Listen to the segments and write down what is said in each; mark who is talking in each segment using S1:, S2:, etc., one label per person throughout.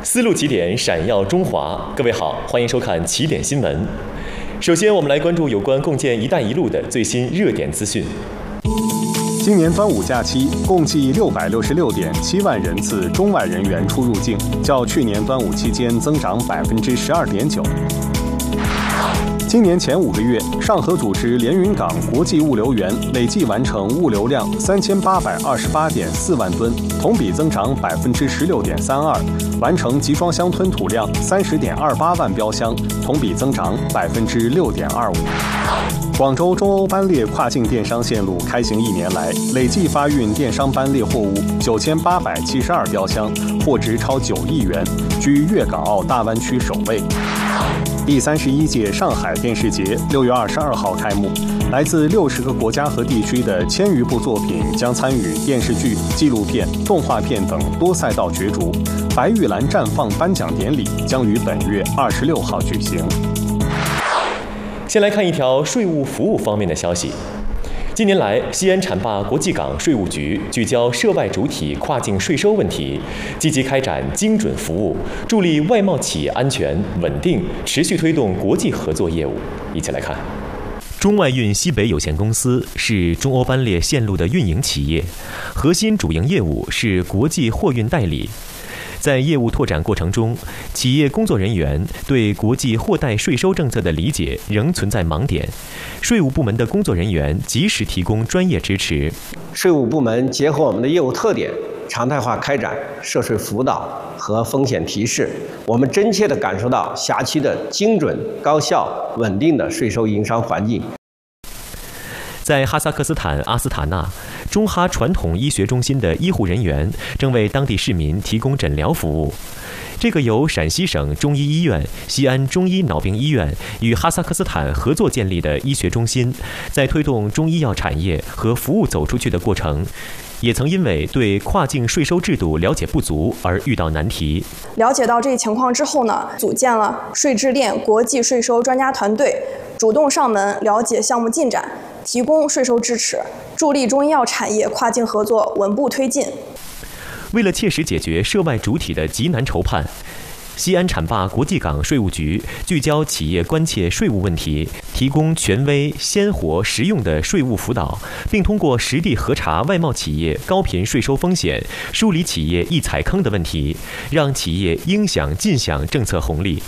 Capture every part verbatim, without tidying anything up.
S1: 思路起点，闪耀中华。各位好，欢迎收看起点新闻。首先，我们来关注有关共建“一带一路”的最新热点资讯。
S2: 今年端午假期，共计六百六十六点七万人次中外人员出入境，较去年端午期间增长百分之十二点九。今年前五个月，上合组织连云港国际物流园累计完成物流量三千八百二十八点四万吨，同比增长百分之十六点三二；完成集装箱吞吐量三十点二八万标箱，同比增长百分之六点二五。广州中欧班列跨境电商线路开行一年来，累计发运电商班列货物九千八百七十二标箱，货值超九亿元，居粤港澳大湾区首位。第三十一届上海电视节六月二十二号开幕，来自六十个国家和地区的千余部作品将参与电视剧、纪录片、动画片等多赛道角逐。白玉兰绽放颁奖典礼将于本月二十六号举行。
S1: 先来看一条税务服务方面的消息。近年来，西安浐灞国际港税务局聚焦涉外主体跨境税收问题，积极开展精准服务，助力外贸企业安全稳定，持续推动国际合作业务。一起来看。中外运西北有限公司是中欧班列线路的运营企业，核心主营业务是国际货运代理。在业务拓展过程中，企业工作人员对国际货代税收政策的理解仍存在盲点，税务部门的工作人员及时提供专业支持。
S3: 税务部门结合我们的业务特点，常态化开展涉税辅导和风险提示，我们真切地感受到辖区的精准、高效、稳定的税收营商环境。
S1: 在哈萨克斯坦阿斯塔纳，中哈传统医学中心的医护人员正为当地市民提供诊疗服务。这个由陕西省中医医院、西安中医脑病医院与哈萨克斯坦合作建立的医学中心，在推动中医药产业和服务走出去的过程，也曾因为对跨境税收制度了解不足而遇到难题。
S4: 了解到这一情况之后呢，组建了税智链国际税收专家团队，主动上门了解项目进展，提供税收支持，助力中医药产业跨境合作稳步推进。
S1: 为了切实解决涉外主体的急难愁盼，西安浐灞国际港税务局聚焦企业关切税务问题，提供权威、鲜活、实用的税务辅导，并通过实地核查外贸企业高频税收风险，梳理企业易踩坑的问题，让企业应享尽享政策红利。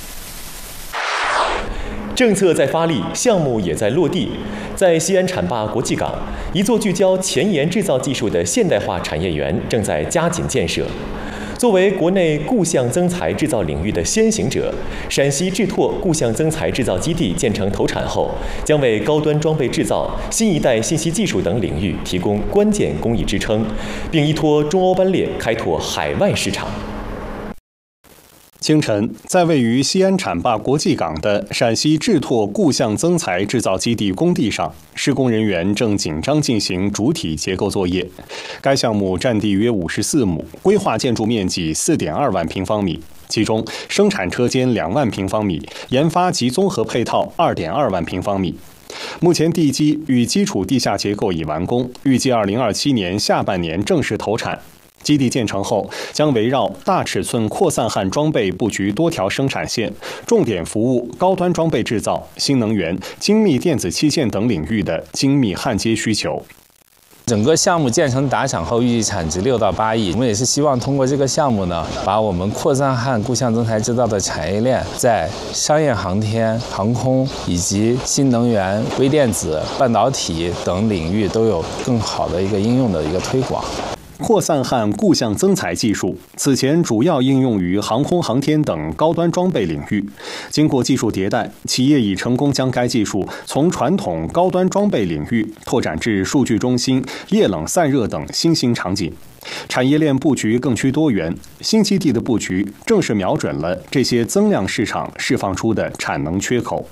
S1: 政策在发力，项目也在落地。在西安浐灞国际港，一座聚焦前沿制造技术的现代化产业园正在加紧建设。作为国内固项增材制造领域的先行者，陕西智拓固项增材制造基地建成投产后，将为高端装备制造、新一代信息技术等领域提供关键工艺支撑，并依托中欧班列开拓海外市场。
S2: 清晨，在位于西安浐灞国际港的陕西智拓固项增材制造基地工地上，施工人员正紧张进行主体结构作业。该项目占地约五十四亩，规划建筑面积四点二万平方米，其中生产车间两万平方米，研发及综合配套二点二万平方米。目前地基与基础地下结构已完工，预计二零二七年下半年正式投产。基地建成后，将围绕大尺寸扩散焊装备布局多条生产线，重点服务高端装备制造、新能源、精密电子器件等领域的精密焊接需求。
S5: 整个项目建成打响后，预计产值六到八亿。我们也是希望通过这个项目呢，把我们扩散焊固项增材制造的产业链，在商业航天、航空以及新能源、微电子、半导体等领域都有更好的一个应用的一个推广。
S2: 扩散焊固项增材技术此前主要应用于航空航天等高端装备领域，经过技术迭代，企业已成功将该技术从传统高端装备领域拓展至数据中心、液冷散热等新兴场景。产业链布局更趋多元，新基地的布局正是瞄准了这些增量市场释放出的产能缺口。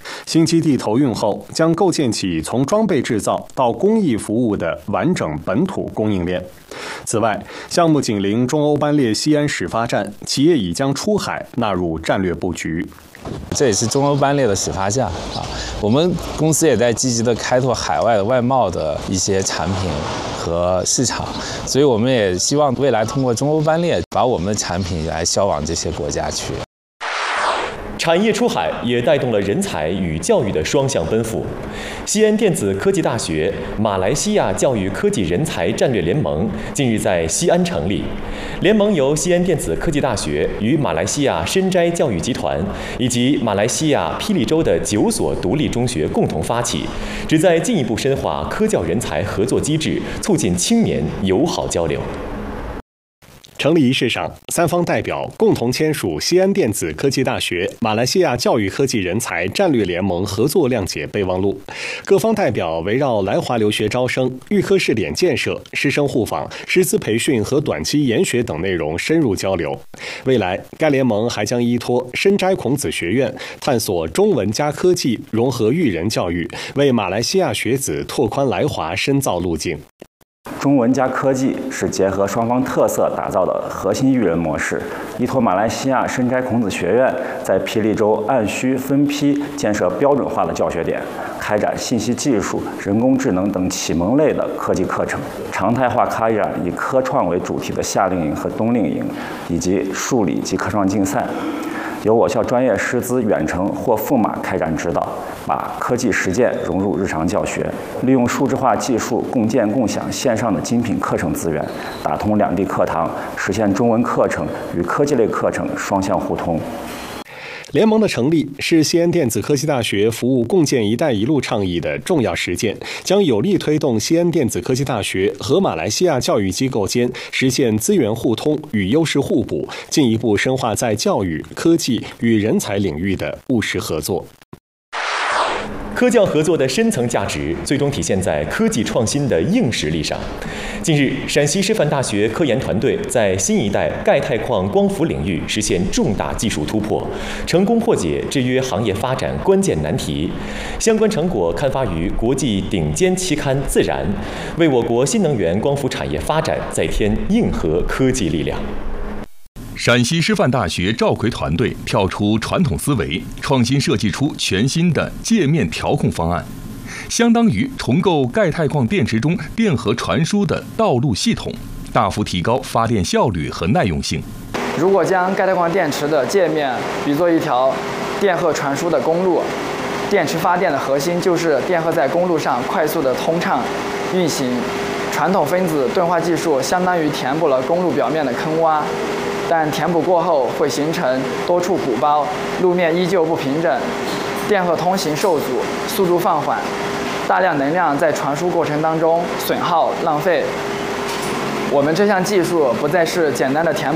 S2: 新基地投运后，将构建起从装备制造到工艺服务的完整本土供应链。此外，项目紧邻中欧班列西安始发站，企业已将出海纳入战略布局。
S5: 这也是中欧班列的始发站啊，我们公司也在积极的开拓海外的外贸的一些产品和市场，所以我们也希望未来通过中欧班列，把我们的产品来销往这些国家去。
S1: 产业出海也带动了人才与教育的双向奔赴。西安电子科技大学马来西亚教育科技人才战略联盟近日在西安成立。联盟由西安电子科技大学与马来西亚深斋教育集团以及马来西亚霹雳州的九所独立中学共同发起，旨在进一步深化科教人才合作机制，促进青年友好交流。
S2: 成立仪式上，三方代表共同签署西安电子科技大学马来西亚教育科技人才战略联盟合作谅解备忘录。各方代表围绕来华留学招生、预科试点建设、师生互访、师资培训和短期研学等内容深入交流。未来，该联盟还将依托深斋孔子学院，探索中文加科技融合育人教育，为马来西亚学子拓宽来华深造路径。
S6: 中文加科技是结合双方特色打造的核心育人模式，依托马来西亚深斋孔子学院在霹雳州按需分批建设标准化的教学点，开展信息技术、人工智能等启蒙类的科技课程，常态化开展以科创为主题的夏令营和冬令营，以及数理及科创竞赛。由我校专业师资远程或赴马开展指导，把科技实践融入日常教学，利用数字化技术共建共享线上的精品课程资源，打通两地课堂，实现中文课程与科技类课程双向互通。
S2: 联盟的成立是西安电子科技大学服务共建“一带一路”倡议的重要实践，将有力推动西安电子科技大学和马来西亚教育机构间实现资源互通与优势互补，进一步深化在教育、科技与人才领域的务实合作。
S1: 科教合作的深层价值最终体现在科技创新的硬实力上。近日，陕西师范大学科研团队在新一代钙钛矿光伏领域实现重大技术突破，成功破解制约行业发展关键难题。相关成果刊发于国际顶尖期刊《自然》，为我国新能源光伏产业发展再添硬核科技力量。
S7: 陕西师范大学赵奎团队跳出传统思维，创新设计出全新的界面调控方案，相当于重构钙钛矿电池中电荷传输的道路系统，大幅提高发电效率和耐用性。
S8: 如果将钙钛矿电池的界面比作一条电荷传输的公路，电池发电的核心就是电荷在公路上快速的通畅运行。传统分子钝化技术相当于填补了公路表面的坑洼，但填补过后会形成多处鼓包，路面依旧不平整，电荷通行受阻，速度放缓，大量能量在传输过程当中损耗浪费。我们这项技术不再是简单的填补